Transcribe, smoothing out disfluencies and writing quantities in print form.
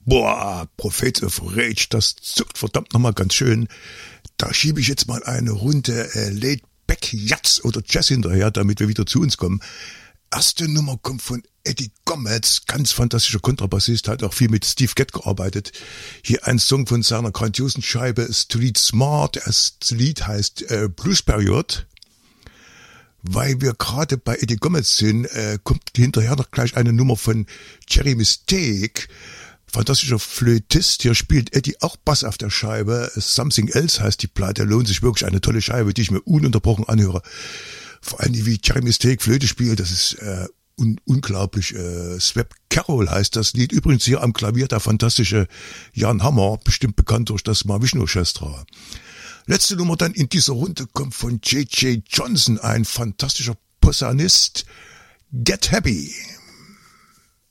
Boah, Prophets of Rage, das zuckt verdammt nochmal ganz schön. Da schiebe ich jetzt mal eine Runde Laid-Back Jazz oder Jazz hinterher, damit wir wieder zu uns kommen. Erste Nummer kommt von Eddie Gomez, ganz fantastischer Kontrabassist, hat auch viel mit Steve Gadd gearbeitet. Hier ein Song von seiner grandiosen Scheibe Street Smart. Das Lied heißt Blues Period. Weil wir gerade bei Eddie Gomez sind, kommt hinterher noch gleich eine Nummer von Cherry Mistake. Fantastischer Flötist, hier spielt Eddie auch Bass auf der Scheibe. Something Else heißt die Platte, lohnt sich wirklich, eine tolle Scheibe, die ich mir ununterbrochen anhöre. Vor allem wie Cherry Mistake Flöte spielt, das ist unglaublich. Swap Carol heißt das Lied. Übrigens hier am Klavier der fantastische Jan Hammer, bestimmt bekannt durch das Mahavishnu Orchestra. Letzte Nummer dann in dieser Runde kommt von J.J. Johnson, ein fantastischer Posaunist. Get Happy.